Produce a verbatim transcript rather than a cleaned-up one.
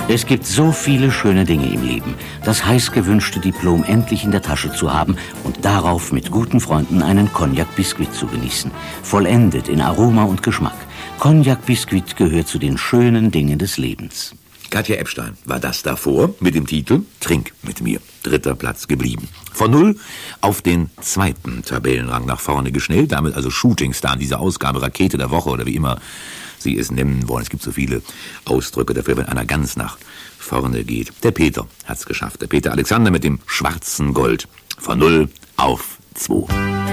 Es gibt so viele schöne Dinge im Leben. Das heiß gewünschte Diplom endlich in der Tasche zu haben und darauf mit guten Freunden einen Cognac-Biskuit zu genießen. Vollendet in Aroma und Geschmack. Cognac-Biskuit gehört zu den schönen Dingen des Lebens. Katja Epstein war das davor mit dem Titel Trink mit mir. Dritter Platz geblieben. Von null auf den zweiten Tabellenrang nach vorne geschnellt. Damit also Shootingstar in dieser Ausgabe, Rakete der Woche oder wie immer Sie es nennen wollen. Es gibt so viele Ausdrücke dafür, wenn einer ganz nach vorne geht. Der Peter hat's geschafft. Der Peter Alexander mit dem schwarzen Gold. Von null auf zwei.